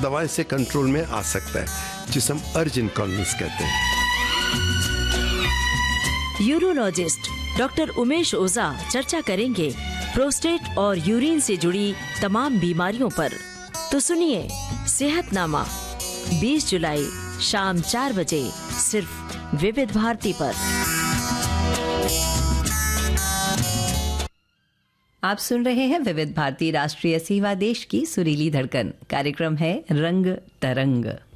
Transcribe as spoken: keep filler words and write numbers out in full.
दवाई से कंट्रोल में आ सकता है, जिसे हम अर्ज इनकॉन्टिनेंस कहते हैं। यूरोलॉजिस्ट डॉक्टर उमेश ओझा चर्चा करेंगे प्रोस्टेट और यूरिन से जुड़ी तमाम बीमारियों पर। तो सुनिए सेहतनामा बीस जुलाई शाम चार बजे सिर्फ विविध भारती पर। आप सुन रहे हैं विविध भारती राष्ट्रीय सेवा देश की सुरीली धड़कन। कार्यक्रम है रंग तरंग।